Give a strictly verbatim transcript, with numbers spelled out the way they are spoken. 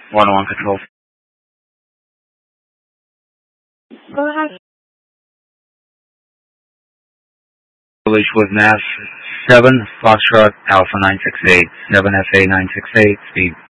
one oh one Control. Go ahead. Village with N A S seven Foxtrot Alpha nine six eight, seven F A nine six eight, speed